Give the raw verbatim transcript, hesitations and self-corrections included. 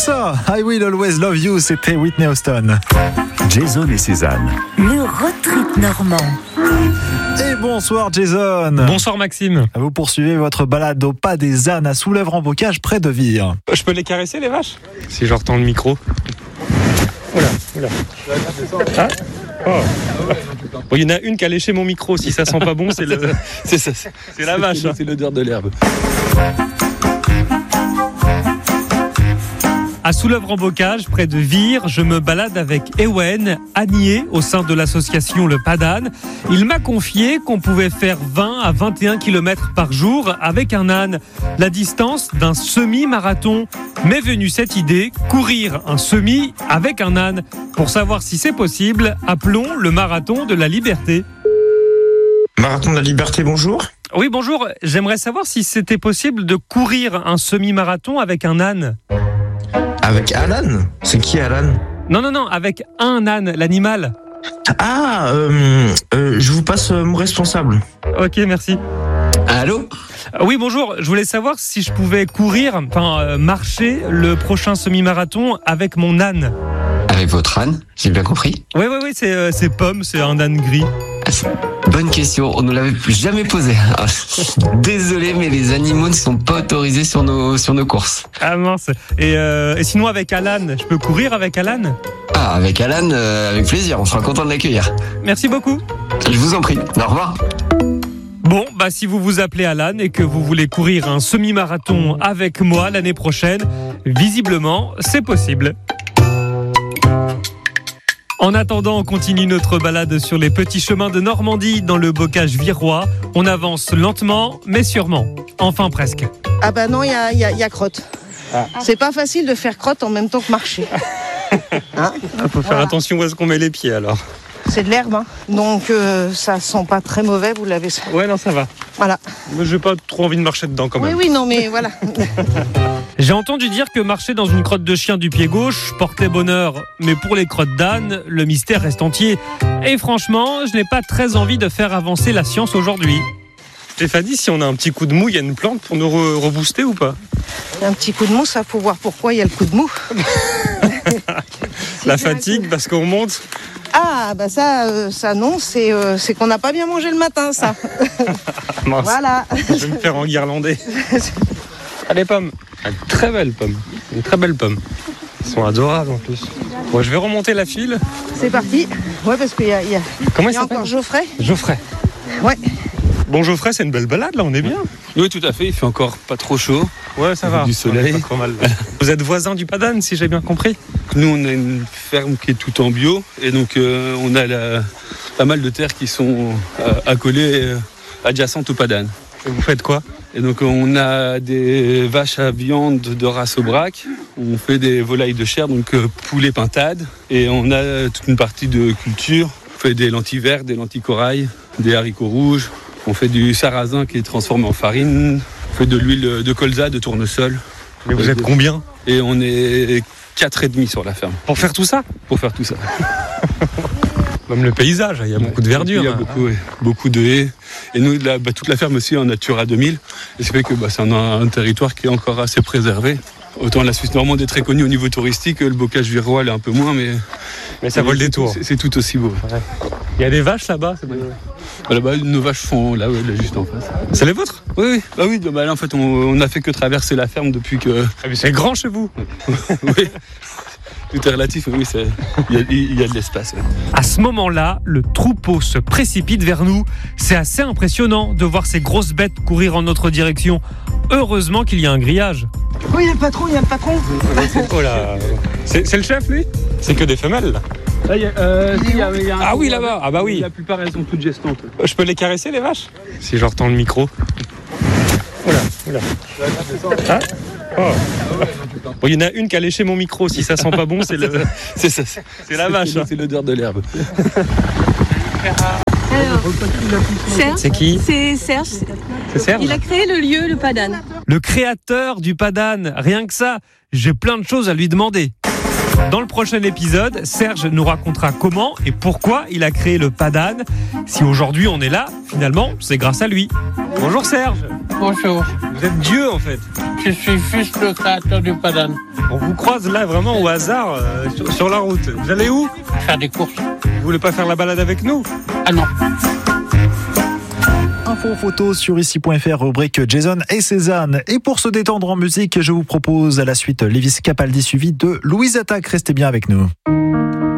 ça, I Will Always Love You, c'était Whitney Houston. Jason et Cézanne. Le road trip normand. Et bonsoir Jason. Bonsoir Maxime. Vous poursuivez votre balade au pas des ânes à Soulèvre-en-Bocage près de Vire. Je peux les caresser les vaches ? Si je retends le micro. Oula, oula. Ah oh. Bon, il y en a une qui a léché mon micro. Si ça sent pas bon, c'est le, c'est ça. C'est la vache. C'est, c'est l'odeur de l'herbe. À Soulèvre-en-Bocage, près de Vire, je me balade avec Ewen, ânier au sein de l'association Le Pas d'Âne. Il m'a confié qu'on pouvait faire vingt à vingt et un kilomètres par jour avec un âne, la distance d'un semi-marathon. M'est venue cette idée, courir un semi avec un âne. Pour savoir si c'est possible, appelons le marathon de la liberté. Marathon de la liberté, bonjour. Oui, bonjour. J'aimerais savoir si c'était possible de courir un semi-marathon avec un âne. Avec Alan ? C'est qui Alan ? Non, non, non, avec un âne, l'animal. Ah, euh, euh, je vous passe mon responsable. Ok, merci. Allô ? Oui, bonjour. Je voulais savoir si je pouvais courir, enfin euh, marcher le prochain semi-marathon avec mon âne. Avec votre âne, j'ai bien compris. Oui, oui, oui, c'est, euh, c'est Pomme, c'est un âne gris. Bonne question, on ne l'avait jamais posée. Désolé, mais les animaux ne sont pas autorisés sur nos, sur nos courses. Ah mince. Et, euh, et sinon avec Alan, je peux courir avec Alan ? Ah, avec Alan, euh, avec plaisir, on sera content de l'accueillir. Merci beaucoup. Je vous en prie, au revoir. Bon, bah si vous vous appelez Alan et que vous voulez courir un semi-marathon avec moi l'année prochaine, visiblement, c'est possible. En attendant, on continue notre balade sur les petits chemins de Normandie dans le bocage virois. On avance lentement, mais sûrement. Enfin presque. Ah bah non, il y a, y a, y a crotte. Ah. C'est pas facile de faire crotte en même temps que marcher. Hein ? Il faut faire voilà. Attention où est-ce qu'on met les pieds alors. C'est de l'herbe, hein. Donc euh, ça sent pas très mauvais, vous l'avez. Ouais, non, ça va. Voilà. Moi, j'ai pas trop envie de marcher dedans quand même. Oui, oui, non, mais voilà. J'ai entendu dire que marcher dans une crotte de chien du pied gauche portait bonheur, mais pour les crottes d'âne, le mystère reste entier. Et franchement, je n'ai pas très envie de faire avancer la science aujourd'hui. Stéphanie, si on a un petit coup de mou, il y a une plante pour nous re- rebooster ou pas ? Un petit coup de mou, ça faut voir pourquoi il y a le coup de mou. La fatigue, parce qu'on monte. Ah, bah ça, euh, ça non, c'est, euh, c'est qu'on n'a pas bien mangé le matin, ça. Mince. Voilà. Je vais me faire enguirlander. Allez, pomme. Une très belle pomme. Une très belle pomme. Ils sont adorables en plus. Bon, je vais remonter la file. C'est parti. Ouais, parce qu'il y a, il y a, Comment il y a il encore Geoffrey. Geoffrey. Ouais. Bon, Geoffrey, c'est une belle balade, là, on est bien. Oui, tout à fait, il fait encore pas trop chaud. Ouais, ça va. Du soleil. Pas trop mal. Vous êtes voisin du Pas d'Âne, si j'ai bien compris. Nous, on a une ferme qui est tout en bio, et donc euh, on a la, pas mal de terres qui sont euh, accolées, euh, adjacentes au Pas d'Âne. Et vous faites quoi ? Et donc on a des vaches à viande de race Aubrac, on fait des volailles de chair, donc euh, poulet pintade, et on a toute une partie de culture. On fait des lentilles vertes, des lentilles corail, des haricots rouges. On fait du sarrasin qui est transformé en farine. On fait de l'huile de colza, de tournesol. Mais vous êtes combien ? Et on est quatre et demi sur la ferme. Pour faire tout ça ? Pour faire tout ça. Même le paysage, il y a beaucoup de verdure. Il y a beaucoup, ouais, beaucoup de haies. Et nous, la, bah, toute la ferme aussi en Natura deux mille. Et ça fait que bah, c'est un, un territoire qui est encore assez préservé. Autant la Suisse normande est très connue au niveau touristique, le bocage virois l'est un peu moins, mais, mais ça vaut le détour. C'est, c'est tout aussi beau. Ouais. Il y a des vaches là-bas. C'est... Ouais. Là-bas, nos vaches sont là, ouais, là juste en face. C'est les vôtres ? Oui, oui. Bah oui, bah là, en fait, on, on n'a fait que traverser la ferme depuis que. Ah, mais c'est grand chez vous. Oui. Tout est relatif, oui, c'est... Il, y a, il y a de l'espace. Ouais. À ce moment-là, le troupeau se précipite vers nous. C'est assez impressionnant de voir ces grosses bêtes courir en notre direction. Heureusement qu'il y a un grillage. Oui, il y a le patron, il y a le patron. Oh là. C'est, c'est le chef, lui ? C'est que des femelles, là. Là, il y a, euh, il y a, il y a un ah oui, là-bas. Ah bah oui. La plupart, elles sont toutes gestantes. Je peux les caresser, les vaches ? Si je retends le micro. Oula, oula. Ah oh. Bon, il y en a une qui a léché mon micro. Si ça sent pas bon, c'est, le... c'est, ça, c'est, c'est la vache. C'est, c'est l'odeur de l'herbe. Alors, Serge, c'est qui ? C'est Serge. C'est Serge. Il a créé le lieu, le Pas d'Âne. Le créateur du Pas d'Âne. Rien que ça, j'ai plein de choses à lui demander. Dans le prochain épisode, Serge nous racontera comment et pourquoi il a créé le Padan. Si aujourd'hui on est là, finalement, c'est grâce à lui. Bonjour Serge. Bonjour. Vous êtes Dieu en fait. Je suis juste le créateur du Padan. On vous croise là vraiment au hasard euh, sur, sur la route. Vous allez où ? Faire des courses. Vous voulez pas faire la balade avec nous ? Ah non. Info photo sur ici point f r, rubrique Jason et Cézanne. Et pour se détendre en musique, je vous propose à la suite Lévis Capaldi suivi de Louise Attaque. Restez bien avec nous.